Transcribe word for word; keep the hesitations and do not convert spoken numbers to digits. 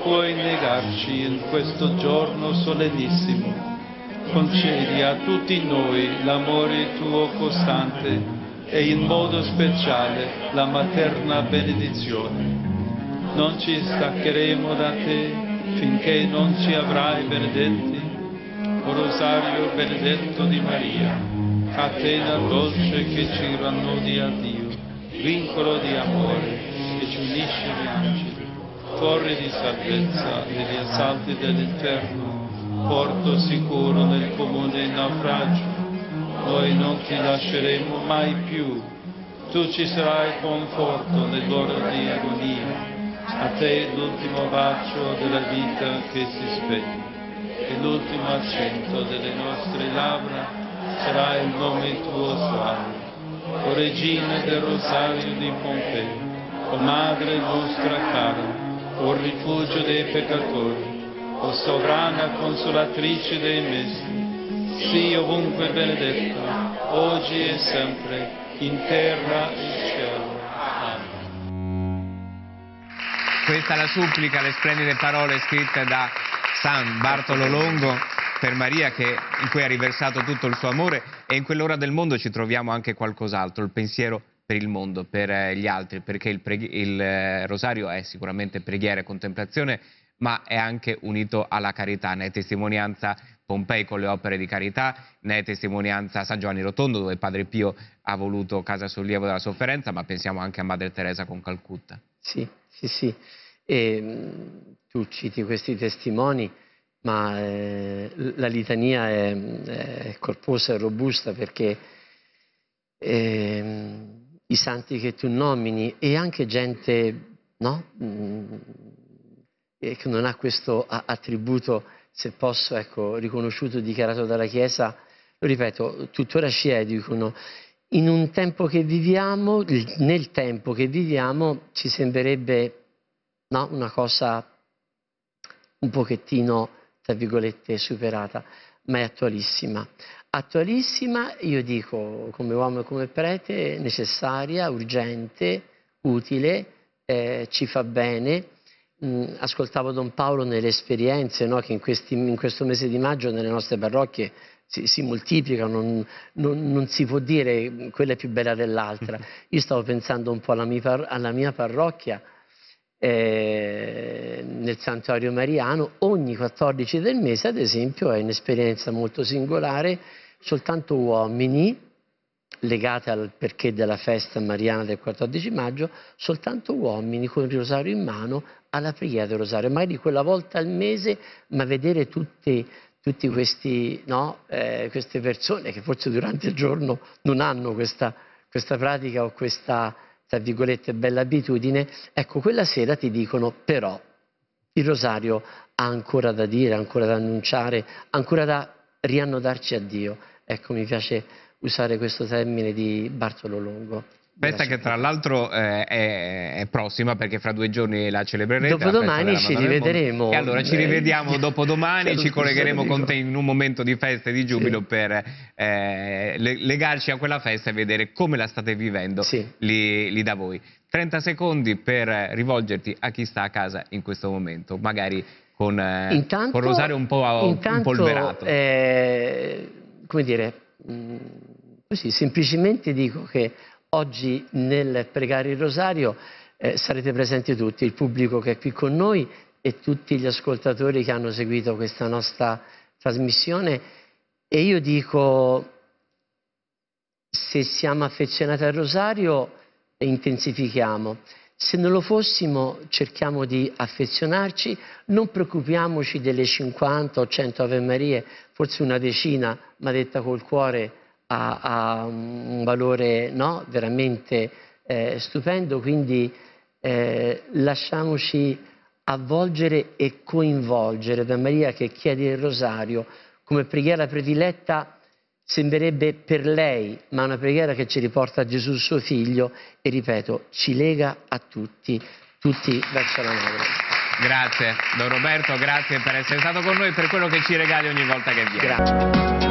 puoi negarci in questo giorno solennissimo. Concedi a tutti noi l'amore tuo costante e in modo speciale la materna benedizione. Non ci staccheremo da te finché non ci avrai benedetti, o rosario benedetto di Maria, catena dolce che ci rannodi a Dio, vincolo di amore che ci unisce agli angeli, torre di salvezza negli assalti dell'inferno, porto sicuro nel comune naufragio. Noi non ti lasceremo mai più, tu ci sarai conforto nell'ora di agonia. A te l'ultimo bacio della vita che si spegne e l'ultimo accento delle nostre labbra sarà il nome tuo suave. O Regina del Rosario di Pompei, o Madre nostra cara, o rifugio dei peccatori, o sovrana consolatrice dei messi, sii ovunque benedetta, oggi e sempre, in terra e in cielo. Questa è la supplica, le splendide parole scritte da San Bartolo Longo per Maria, che, in cui ha riversato tutto il suo amore, e in quell'ora del mondo ci troviamo anche qualcos'altro, il pensiero per il mondo, per eh, gli altri, perché il, il eh, rosario è sicuramente preghiera e contemplazione, ma è anche unito alla carità. Ne è testimonianza Pompei con le opere di carità, ne è testimonianza San Giovanni Rotondo, dove Padre Pio ha voluto Casa Sollievo della Sofferenza, ma pensiamo anche a Madre Teresa con Calcutta. Sì, sì, sì. E, mh, tu citi questi testimoni, ma eh, la litania è, è corposa e robusta, perché eh, i santi che tu nomini e anche gente, no? mh, che non ha questo attributo, se posso, ecco, riconosciuto, dichiarato dalla Chiesa, lo ripeto, tuttora ci educano. In un tempo che viviamo, nel tempo che viviamo, ci sembrerebbe, no, una cosa un pochettino, tra virgolette, superata, ma è attualissima. Attualissima, io dico, come uomo e come prete, necessaria, urgente, utile, eh, ci fa bene. Mm, ascoltavo Don Paolo nelle esperienze, no, che in, questi, in questo mese di maggio nelle nostre parrocchie si, si moltiplicano, non, non, non si può dire quella è più bella dell'altra. Io stavo pensando un po' alla mia, alla mia parrocchia, eh, nel Santuario Mariano, ogni quattordici del mese, ad esempio, è un'esperienza molto singolare, soltanto uomini, legate al perché della festa mariana del quattordici maggio, soltanto uomini con il rosario in mano alla preghiera del rosario, magari quella volta al mese, ma vedere tutti, tutti questi, no, eh, queste persone che forse durante il giorno non hanno questa, questa pratica o questa, tra virgolette, bella abitudine, ecco, quella sera ti dicono però il rosario ha ancora da dire, ancora da annunciare, ancora da riannodarci a Dio. Ecco, mi piace usare questo termine di Bartolo Longo. Festa che tra l'altro eh, è, è prossima, perché fra due giorni la celebrerete. Dopodomani ci rivedremo. E allora ci rivediamo dopodomani, ci collegheremo con te in un momento di festa e di giubilo, sì, per eh, legarci a quella festa e vedere come la state vivendo, sì, lì, lì da voi. trenta secondi per rivolgerti a chi sta a casa in questo momento, magari con eh, intanto, il rosario un po' impolverato. Eh, come dire, mh, così, semplicemente dico che oggi nel pregare il rosario eh, sarete presenti tutti, il pubblico che è qui con noi e tutti gli ascoltatori che hanno seguito questa nostra trasmissione, e io dico, se siamo affezionati al rosario intensifichiamo, se non lo fossimo cerchiamo di affezionarci, non preoccupiamoci delle cinquanta o cento Ave Marie, forse una decina, ma detta col cuore, ha, ha un valore, no, veramente eh, stupendo, quindi eh, lasciamoci avvolgere e coinvolgere da Maria, che chiede il rosario come preghiera prediletta. Sembrerebbe per lei, ma una preghiera che ci riporta a Gesù suo figlio e, ripeto, ci lega a tutti, tutti verso la madre. Grazie, Don Roberto, grazie per essere stato con noi e per quello che ci regali ogni volta che viene. Grazie.